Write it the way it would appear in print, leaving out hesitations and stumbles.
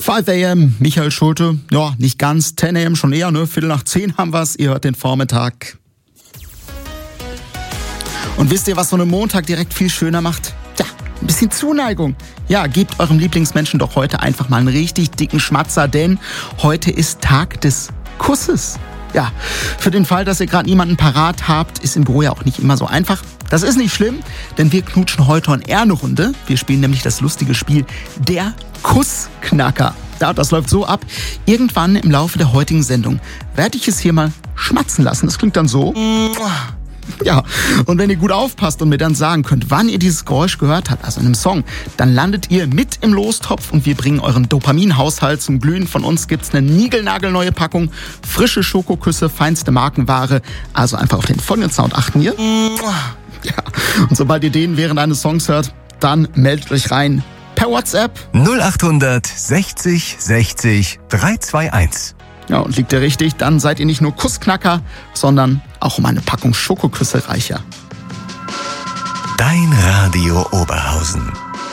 5 a.m., Michael Schulte. Ja, nicht ganz, 10 a.m. schon eher, ne? 9:15 haben wir's, ihr hört den Vormittag. Und wisst ihr, was so einen Montag direkt viel schöner macht? Ja, ein bisschen Zuneigung. Ja, gebt eurem Lieblingsmenschen doch heute einfach mal einen richtig dicken Schmatzer, denn heute ist Tag des Kusses. Ja, für den Fall, dass ihr gerade niemanden parat habt, ist im Büro ja auch nicht immer so einfach. Das ist nicht schlimm, denn wir knutschen heute on air eine Runde. Wir spielen nämlich das lustige Spiel Der Kussknacker. Ja, das läuft so ab. Irgendwann im Laufe der heutigen Sendung werde ich es hier mal schmatzen lassen. Das klingt dann so. Ja, und wenn ihr gut aufpasst und mir dann sagen könnt, wann ihr dieses Geräusch gehört habt, also in einem Song, dann landet ihr mit im Lostopf und wir bringen euren Dopaminhaushalt zum Glühen. Von uns gibt's eine niegelnagelneue Packung, frische Schokoküsse, feinste Markenware. Also einfach auf den folgenden Sound achten hier. Ja, und sobald ihr den während eines Songs hört, dann meldet euch rein per WhatsApp 0800 60 60 321. Ja, und liegt ihr richtig, dann seid ihr nicht nur Kussknacker, sondern auch um eine Packung Schokoküsse reicher. Dein Radio Oberhausen.